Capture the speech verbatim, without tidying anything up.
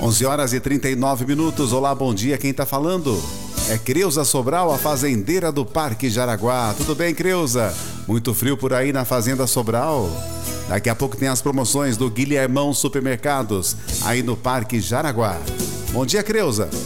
onze horas e trinta e nove minutos. Olá, bom dia. Quem tá falando? É Creuza Sobral, a fazendeira do Parque Jaraguá. Tudo bem, Creuza? Muito frio por aí na Fazenda Sobral? Daqui a pouco tem as promoções do Guilhermão Supermercados, aí no Parque Jaraguá. Bom dia, Creuza.